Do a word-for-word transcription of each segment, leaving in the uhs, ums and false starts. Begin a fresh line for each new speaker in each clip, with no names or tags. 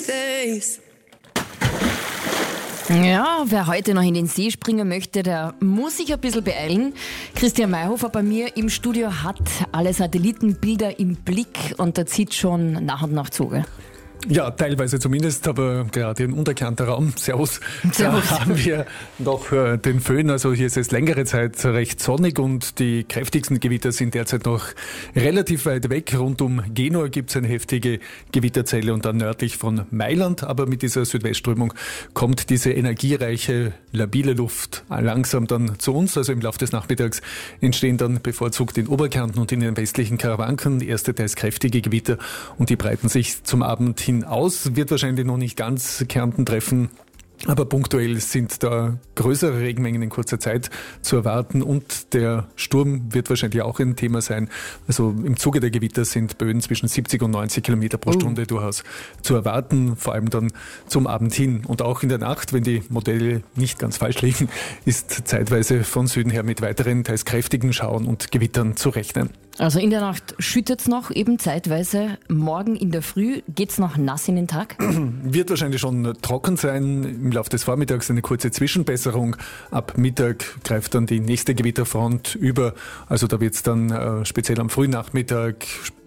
Ja, wer heute noch in den See springen möchte, der muss sich ein bisschen beeilen. Christian Mayhofer bei mir im Studio hat alle Satellitenbilder im Blick und da zieht schon nach und nach zu.
Ja, teilweise zumindest, aber gerade im Unterkärntner Raum, Servus,
Servus.
Da haben wir noch äh, den Föhn, also hier ist es längere Zeit recht sonnig und die kräftigsten Gewitter sind derzeit noch relativ weit weg. Rund um Genua gibt es eine heftige Gewitterzelle und dann nördlich von Mailand, aber mit dieser Südwestströmung kommt diese energiereiche, labile Luft langsam dann zu uns, also im Laufe des Nachmittags entstehen dann bevorzugt in Oberkärnten und in den westlichen Karawanken erste teils kräftige Gewitter und die breiten sich zum Abend hin aus, wird wahrscheinlich noch nicht ganz Kärnten treffen, aber punktuell sind da größere Regenmengen in kurzer Zeit zu erwarten und der Sturm wird wahrscheinlich auch ein Thema sein. Also im Zuge der Gewitter sind Böen zwischen siebzig und neunzig Kilometer pro Stunde uh. durchaus zu erwarten, vor allem dann zum Abend hin. Und auch in der Nacht, wenn die Modelle nicht ganz falsch liegen, ist zeitweise von Süden her mit weiteren, teils kräftigen Schauern und Gewittern zu rechnen.
Also in der Nacht schüttet es noch, eben zeitweise. Morgen in der Früh geht es noch nass in den Tag?
Wird wahrscheinlich schon trocken sein. Im Laufe des Vormittags eine kurze Zwischenbesserung. Ab Mittag greift dann die nächste Gewitterfront über. Also da wird es dann äh, speziell am frühen Nachmittag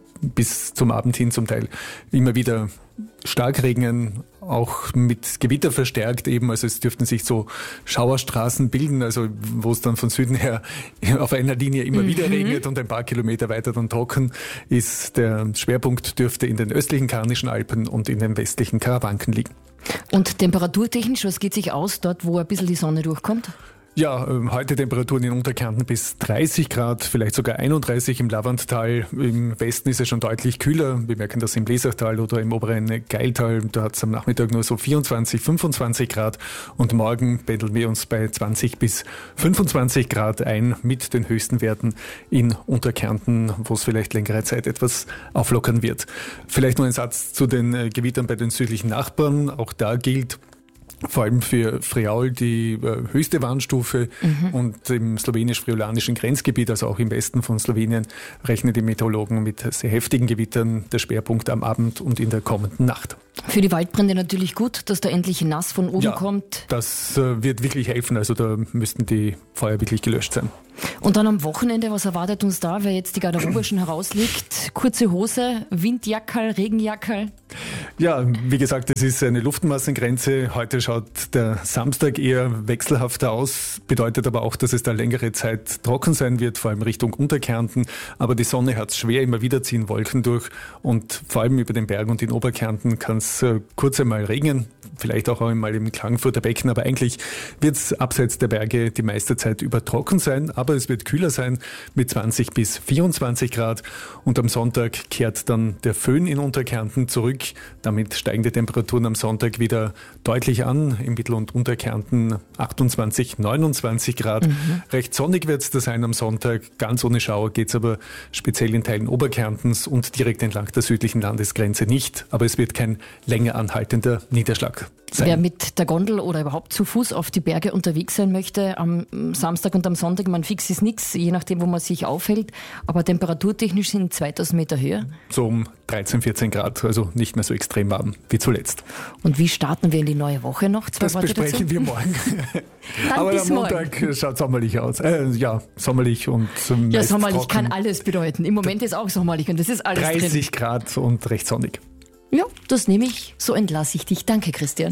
bis zum Abend hin zum Teil immer wieder stark regnen, auch mit Gewitter verstärkt eben, also es dürften sich so Schauerstraßen bilden, also wo es dann von Süden her auf einer Linie immer mhm. wieder regnet und ein paar Kilometer weiter dann trocken ist. Der Schwerpunkt dürfte in den östlichen Karnischen Alpen und in den westlichen Karawanken liegen.
Und temperaturtechnisch, was geht sich aus dort, wo ein bisschen die Sonne durchkommt?
Ja, heute Temperaturen in Unterkärnten bis dreißig Grad, vielleicht sogar einunddreißig im Lavanttal. Im Westen ist es schon deutlich kühler. Wir merken das im Bläsertal oder im oberen Geiltal. Da hat es am Nachmittag nur so vierundzwanzig, fünfundzwanzig Grad. Und morgen pendeln wir uns bei zwanzig bis fünfundzwanzig Grad ein mit den höchsten Werten in Unterkärnten, wo es vielleicht längere Zeit etwas auflockern wird. Vielleicht noch ein Satz zu den Gewittern bei den südlichen Nachbarn. Auch da gilt, vor allem für Friaul die äh, höchste Warnstufe mhm. und im slowenisch-friolanischen Grenzgebiet, also auch im Westen von Slowenien, rechnen die Meteorologen mit sehr heftigen Gewittern. Der Schwerpunkt am Abend und in der kommenden Nacht.
Für die Waldbrände natürlich gut, dass da endlich nass von oben
ja,
kommt.
Das äh, wird wirklich helfen, also da müssten die Feuer wirklich gelöscht sein.
Und dann am Wochenende, was erwartet uns da, wer jetzt die Garderobe schon herausliegt? Kurze Hose, Windjackerl, Regenjackerl?
Ja, wie gesagt, es ist eine Luftmassengrenze. Heute schaut der Samstag eher wechselhafter aus, bedeutet aber auch, dass es da längere Zeit trocken sein wird, vor allem Richtung Unterkärnten. Aber die Sonne hat es schwer, immer wieder ziehen Wolken durch und vor allem über den Bergen und in Oberkärnten kann es äh, kurz einmal regnen, vielleicht auch einmal im Klagenfurter Becken, aber eigentlich wird es abseits der Berge die meiste Zeit über trocken sein, aber es wird kühler sein mit zwanzig bis vierundzwanzig Grad und am Sonntag kehrt dann der Föhn in Unterkärnten zurück. Damit steigen die Temperaturen am Sonntag wieder deutlich an. Im Mittel- und Unterkärnten achtundzwanzig, neunundzwanzig Grad. Mhm. Recht sonnig wird es da sein am Sonntag. Ganz ohne Schauer geht es aber speziell in Teilen Oberkärntens und direkt entlang der südlichen Landesgrenze nicht. Aber es wird kein länger anhaltender Niederschlag sein.
Wer mit der Gondel oder überhaupt zu Fuß auf die Berge unterwegs sein möchte, am Samstag und am Sonntag, man fix ist nichts, je nachdem, wo man sich aufhält. Aber temperaturtechnisch sind zweitausend Meter Höhe.
So um dreizehn, vierzehn Grad, also nicht mehr so extrem warm wie zuletzt.
Und wie starten wir in die neue Woche noch? Zwei
das
Worte
besprechen
dazu?
wir morgen.
Dann
aber
bis
am Montag
morgen.
Schaut sommerlich aus. Äh, ja, sommerlich und ähm,
Ja, sommerlich
trocken.
kann alles bedeuten. Im Moment ist auch sommerlich und das ist alles
dreißig
drin.
Grad und recht sonnig.
Ja, das nehme ich. So entlasse ich dich. Danke, Christian.